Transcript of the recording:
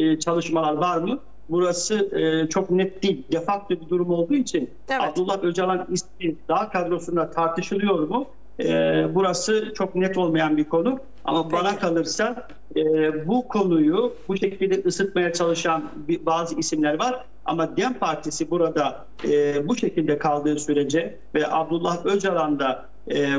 çalışmalar var mı? Burası çok net değil. De facto bir durum olduğu için Evet. Abdullah Öcalan ismi daha kadrosunda tartışılıyor mu? Burası çok net olmayan bir konu. Ama bana kalırsa bu konuyu bu şekilde ısıtmaya çalışan bazı isimler var. Ama DEM Partisi burada bu şekilde kaldığı sürece ve Abdullah Öcalan da